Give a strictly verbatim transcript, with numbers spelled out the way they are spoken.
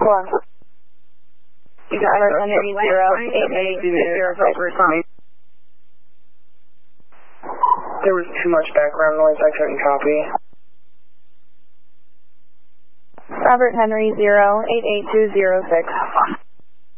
One. You got Robert Henry zero eight eight zero six. There was too much background noise, I couldn't copy. Robert Henry zero eight eight two zero six.